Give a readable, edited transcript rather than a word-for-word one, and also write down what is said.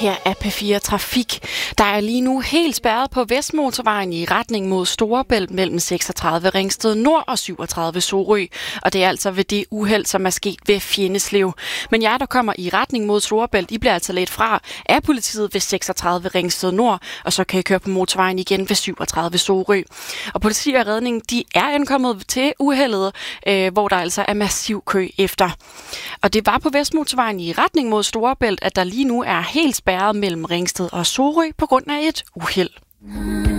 Her er P4 Trafik. Der er lige nu helt spærret på Vestmotorvejen i retning mod Storebælt mellem 36 Ringsted Nord og 37 Sorø. Og det er altså ved det uheld, som er sket ved Fjenneslev. Men jer, der kommer i retning mod Storebælt, I bliver altså ledt fra af politiet ved 36 Ringsted Nord, og så kan I køre på motorvejen igen ved 37 Sorø. Og politi og redning, de er ankommet til uheldet, hvor der altså er massiv kø efter. Og det var på Vestmotorvejen i retning mod Storebælt, at der lige nu er helt spærret mellem Ringsted og Sorø på grund af et uheld.